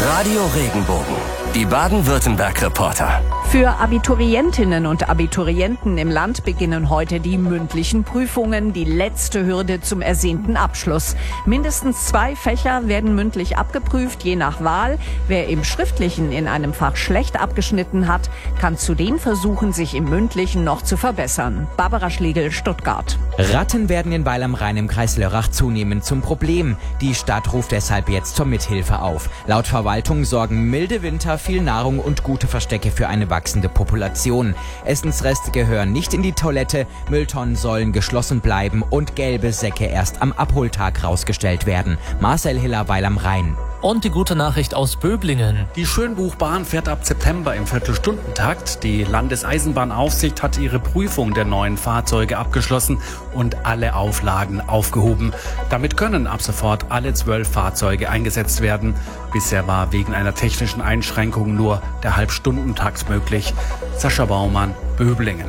Radio Regenbogen, die Baden-Württemberg-Reporter. Für Abiturientinnen und Abiturienten im Land beginnen heute die mündlichen Prüfungen, die letzte Hürde zum ersehnten Abschluss. Mindestens 2 Fächer werden mündlich abgeprüft, je nach Wahl. Wer im Schriftlichen in einem Fach schlecht abgeschnitten hat, kann zudem versuchen, sich im Mündlichen noch zu verbessern. Barbara Schlegel, Stuttgart. Ratten werden in Weil am Rhein im Kreis Lörrach zunehmend zum Problem. Die Stadt ruft deshalb jetzt zur Mithilfe auf. Laut Verwaltung sorgen milde Winter, viel Nahrung und gute Verstecke für eine wachsende Population. Essensreste gehören nicht in die Toilette, Mülltonnen sollen geschlossen bleiben und gelbe Säcke erst am Abholtag rausgestellt werden. Marcel Hiller, Weil am Rhein. Und die gute Nachricht aus Böblingen. Die Schönbuchbahn fährt ab September im Viertelstundentakt. Die Landeseisenbahnaufsicht hat ihre Prüfung der neuen Fahrzeuge abgeschlossen und alle Auflagen aufgehoben. Damit können ab sofort alle 12 Fahrzeuge eingesetzt werden. Bisher war wegen einer technischen Einschränkung nur der Halbstundentakt möglich. Sascha Baumann, Böblingen.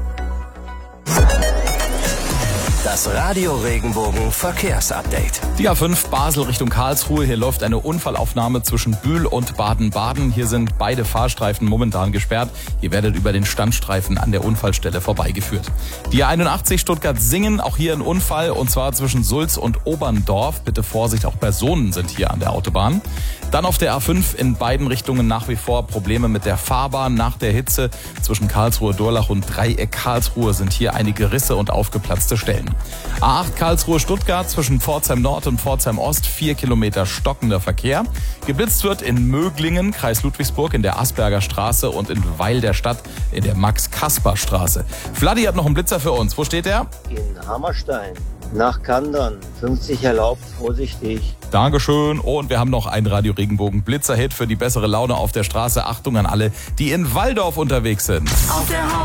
Das Radio Regenbogen Verkehrsupdate. Die A5 Basel Richtung Karlsruhe. Hier läuft eine Unfallaufnahme zwischen Bühl und Baden-Baden. Hier sind beide Fahrstreifen momentan gesperrt. Ihr werdet über den Standstreifen an der Unfallstelle vorbeigeführt. Die A81 Stuttgart-Singen, auch hier ein Unfall, und zwar zwischen Sulz und Oberndorf. Bitte Vorsicht, auch Personen sind hier an der Autobahn. Dann auf der A5 in beiden Richtungen nach wie vor Probleme mit der Fahrbahn nach der Hitze. Zwischen Karlsruhe-Durlach und Dreieck Karlsruhe sind hier einige Risse und aufgeplatzte Stellen. A8 Karlsruhe-Stuttgart zwischen Pforzheim Nord und Pforzheim Ost 4 Kilometer stockender Verkehr. Geblitzt wird in Möglingen, Kreis Ludwigsburg in der Asperger Straße und in Weil der Stadt in der Max-Kasper-Straße. Vladi hat noch einen Blitzer für uns. Wo steht er? In Hammerstein. Nach Kandern. 50 erlaubt, vorsichtig. Dankeschön. Und wir haben noch einen Radio Regenbogen Blitzer-Hit für die bessere Laune auf der Straße. Achtung an alle, die in Walldorf unterwegs sind.